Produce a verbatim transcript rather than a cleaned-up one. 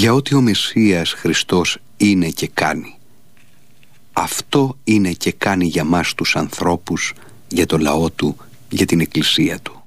για ό,τι ο Μεσσίας Χριστός είναι και κάνει. Αυτό είναι και κάνει για μας τους ανθρώπους, για το λαό του, για την Εκκλησία του.